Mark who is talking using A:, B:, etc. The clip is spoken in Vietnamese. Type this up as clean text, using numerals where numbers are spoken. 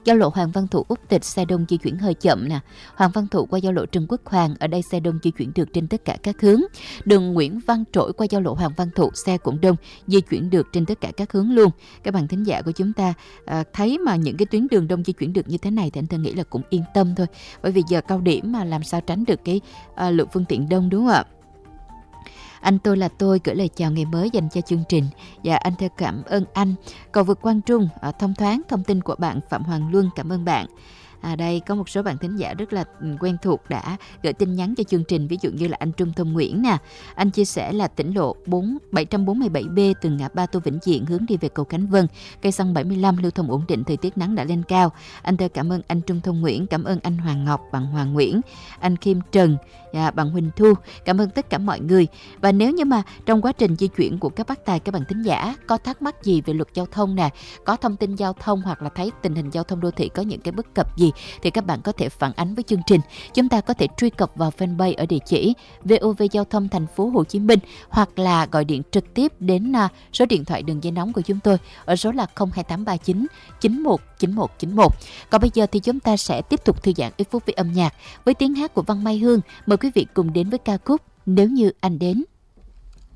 A: Giao lộ Hoàng Văn Thụ Úc Tịch xe đông di chuyển hơi chậm nè. Hoàng Văn Thụ qua giao lộ Trần Quốc Hoàng, ở đây xe đông di chuyển được trên tất cả các hướng. Đường Nguyễn Văn Trỗi qua giao lộ Hoàng Văn Thụ, xe cũng đông, di chuyển được trên tất cả các hướng luôn. Các bạn thính giả của chúng ta thấy mà những cái tuyến đường đông di chuyển được như thế này thì anh Thơ nghĩ là cũng yên tâm thôi. Bởi vì giờ cao điểm mà làm sao tránh được cái lượng phương tiện đông, đúng không ạ? Anh Tôi Là Tôi gửi lời chào ngày mới dành cho chương trình. Và anh Thơ cảm ơn anh. Cầu vượt Quang Trung thông thoáng, thông tin của bạn Phạm Hoàng Luân, cảm ơn bạn. Đây có một số bạn thính giả rất là quen thuộc đã gửi tin nhắn cho chương trình, ví dụ như là anh Trung Thông Nguyễn nè. Anh chia sẻ là tỉnh lộ 747B từ ngã ba Tô Vĩnh Diện hướng đi về cầu Khánh Vân, cây xăng 75 lưu thông ổn định, thời tiết nắng đã lên cao. Anh Thơ cảm ơn anh Trung Thông Nguyễn, cảm ơn anh Hoàng Ngọc, bạn Hoàng Nguyễn, anh Kim Trần, bạn Huỳnh Thu, cảm ơn tất cả mọi người. Và nếu như mà trong quá trình di chuyển của các bác tài, các bạn thính giả có thắc mắc gì về luật giao thông nè, có thông tin giao thông hoặc là thấy tình hình giao thông đô thị có những cái bất cập gì thì các bạn có thể phản ánh với chương trình. Chúng ta có thể truy cập vào fanpage ở địa chỉ VOV Giao thông Thành phố Hồ Chí Minh, hoặc là gọi điện trực tiếp đến số điện thoại đường dây nóng của chúng tôi ở số là 02839 919191. Còn bây giờ thì chúng ta sẽ tiếp tục thư giãn ít phút với âm nhạc, với tiếng hát của Văn Mai Hương. Mời quý vị cùng đến với ca khúc Nếu Như Anh Đến.